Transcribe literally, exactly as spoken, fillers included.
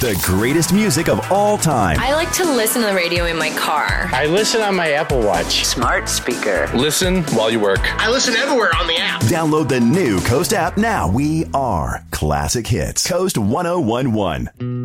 The greatest music of all time. I like to listen to the radio in my car. I listen on my Apple Watch. Smart speaker. Listen while you work. I listen everywhere on the app. Download the new Coast app now. We are Classic Hits. Coast one oh one one.